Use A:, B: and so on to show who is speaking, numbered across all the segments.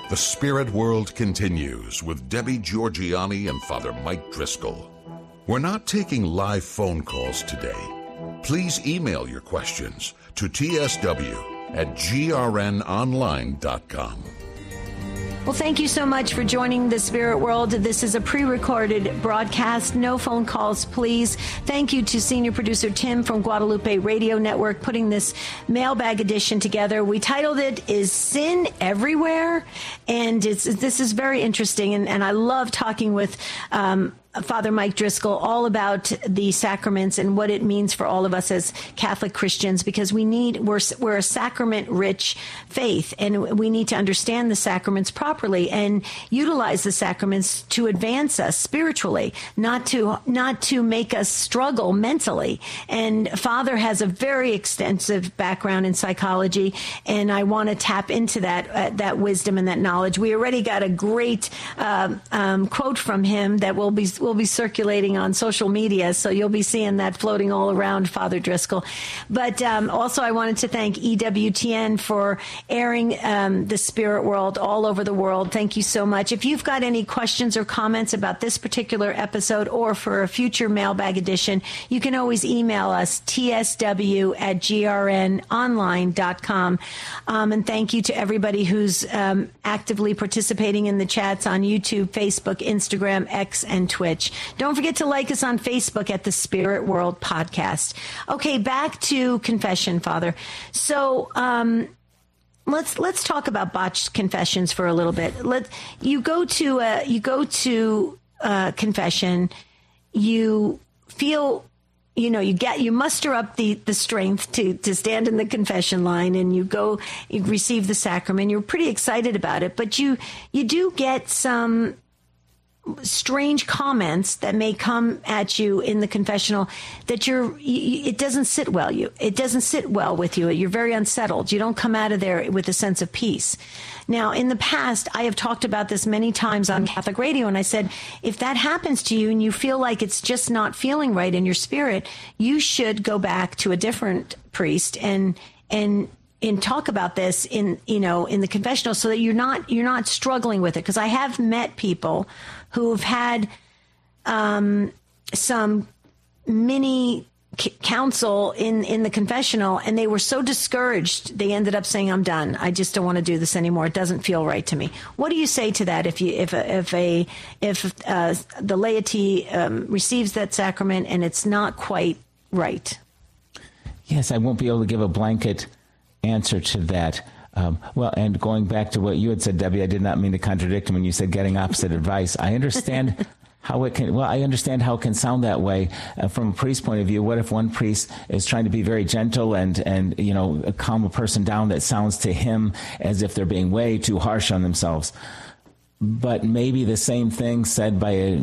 A: The Spirit World continues with Debbie Georgianni and Father Mike Driscoll. We're not taking live phone calls today. Please email your questions to tsw@grnonline.com.
B: Well, thank you so much for joining the Spirit World. This is a pre-recorded broadcast. No phone calls, please. Thank you to senior producer Tim from Guadalupe Radio Network putting this mailbag edition together. We titled it, Is Sin Everywhere? And this is very interesting, and I love talking with Father Mike Driscoll all about the sacraments and what it means for all of us as Catholic Christians, because we're a sacrament-rich faith, and we need to understand the sacraments properly and utilize the sacraments to advance us spiritually, not to make us struggle mentally. And Father has a very extensive background in psychology, and I want to tap into that wisdom and that knowledge. We already got a great quote from him that will be circulating on social media, so you'll be seeing that floating all around Father Driscoll. But also I wanted to thank EWTN for airing the Spirit World all over the world. Thank you so much. If you've got any questions or comments about this particular episode or for a future mailbag edition, you can always email us, tsw@grnonline.com. And thank you to everybody who's actively participating in the chats on YouTube, Facebook, Instagram, X, and Twitch. Don't forget to like us on Facebook at the Spirit World Podcast. Okay, back to confession, Father. So let's talk about botched confessions for a little bit. You go to confession. You feel, you muster up the strength to stand in the confession line, and you receive the sacrament. You're pretty excited about it, but you do get some strange comments that may come at you in the confessional that it doesn't sit well with you. You're very unsettled. You don't come out of there with a sense of peace. Now, in the past, I have talked about this many times on Catholic radio, and I said, if that happens to you and you feel like it's just not feeling right in your spirit, you should go back to a different priest and talk about this in the confessional, so that you're not struggling with it. Because I have met people who have had some mini counsel in the confessional, and they were so discouraged they ended up saying, "I'm done. I just don't want to do this anymore. It doesn't feel right to me." What do you say to that if the laity receives that sacrament and it's not quite right?
C: Yes, I won't be able to give a blanket answer to that. Well, and going back to what you had said, Debbie, I did not mean to contradict him when you said getting opposite advice. I understand how it can sound that way from a priest's point of view. What if one priest is trying to be very gentle and calm a person down that sounds to him as if they're being way too harsh on themselves? But maybe the same thing said by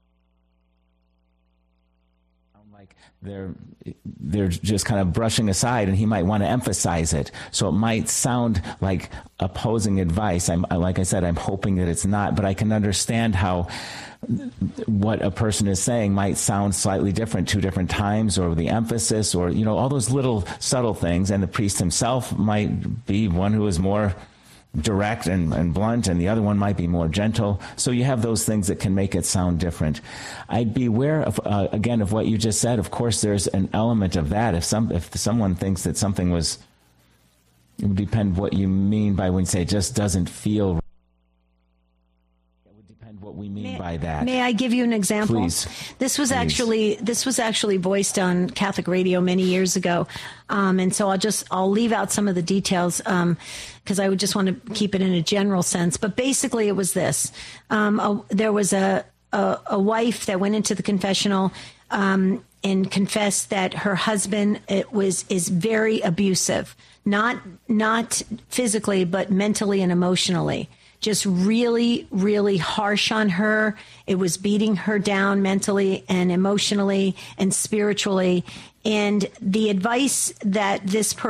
C: they're just kind of brushing aside, and he might want to emphasize it. So it might sound like opposing advice. Like I said, I'm hoping that it's not, but I can understand how what a person is saying might sound slightly different 2 different times, or the emphasis, or, all those little subtle things. And the priest himself might be one who is more direct and blunt, and the other one might be more gentle. So you have those things that can make it sound different. I'd be aware of, again, of what you just said. Of course, there's an element of that. If someone thinks that something it would depend what you mean by when you say it just doesn't feel right. It would depend what we mean by that.
B: May I give you an example?
C: Please.
B: This was actually voiced on Catholic radio many years ago. And so I'll leave out some of the details, because I would just want to keep it in a general sense. But basically it was this. There was a wife that went into the confessional, and confessed that her husband is very abusive, not physically, but mentally and emotionally. Just really, really harsh on her. It was beating her down mentally and emotionally and spiritually. And the advice that this person